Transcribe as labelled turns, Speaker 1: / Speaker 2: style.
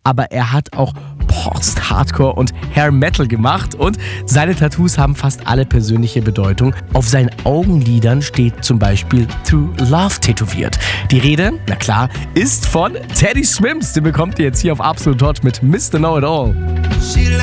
Speaker 1: aber er hat auch Post-Hardcore und Hair Metal gemacht und seine Tattoos haben fast alle persönliche Bedeutung. Auf seinen Augenlidern steht zum Beispiel Through Love tätowiert. Die Rede, na klar, ist von Teddy Swims. Den bekommt ihr jetzt hier auf Absolut Hot mit Mr. Know It All.